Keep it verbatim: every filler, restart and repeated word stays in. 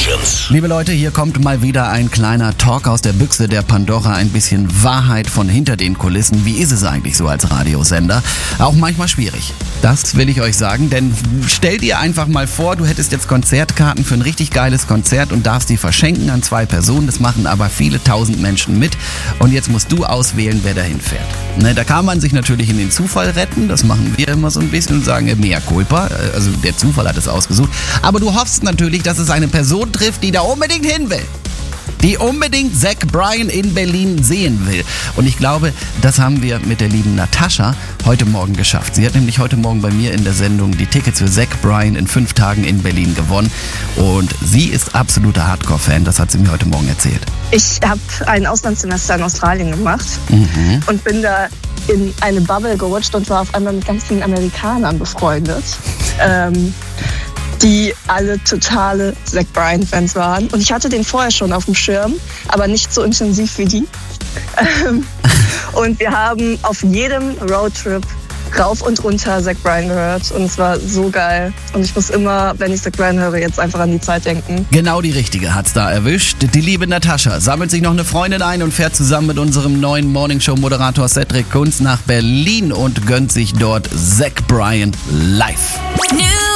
Legends. Liebe Leute, hier kommt mal wieder ein kleiner Talk aus der Büchse der Pandora. Ein bisschen Wahrheit von hinter den Kulissen. Wie ist es eigentlich so als Radiosender? Auch manchmal schwierig. Das will ich euch sagen, denn stell dir einfach mal vor, du hättest jetzt Konzertkarten für ein richtig geiles Konzert und darfst die verschenken an zwei Personen. Das machen aber viele tausend Menschen mit und jetzt musst du auswählen, wer dahin fährt. Ne, da kann man sich natürlich in den Zufall retten. Das machen wir immer so ein bisschen und sagen, mea culpa. Also der Zufall hat es ausgesucht. Aber du hoffst natürlich, dass es eine Person trifft, die da unbedingt hin will. Die unbedingt Zach Bryan in Berlin sehen will. Und ich glaube, das haben wir mit der lieben Natascha heute Morgen geschafft. Sie hat nämlich heute Morgen bei mir in der Sendung die Tickets für Zach Bryan in fünf Tagen in Berlin gewonnen. Und sie ist absoluter Hardcore-Fan. Das hat sie mir heute Morgen erzählt. Ich habe ein Auslandssemester in Australien gemacht Mhm. und bin da in eine Bubble gerutscht und war auf einmal mit ganz vielen Amerikanern befreundet, ähm, die alle totale Zach Bryan-Fans waren. Und ich hatte den vorher schon auf dem Schirm, aber nicht so intensiv wie die. Ähm, und wir haben auf jedem Roadtrip rauf und runter Zach Bryan gehört und es war so geil. Und ich muss immer, wenn ich Zach Bryan höre, jetzt einfach an die Zeit denken. Genau die richtige hat's da erwischt. Die liebe Natascha sammelt sich noch eine Freundin ein und fährt zusammen mit unserem neuen Morningshow-Moderator Cedric Kunz nach Berlin und gönnt sich dort Zach Bryan live. New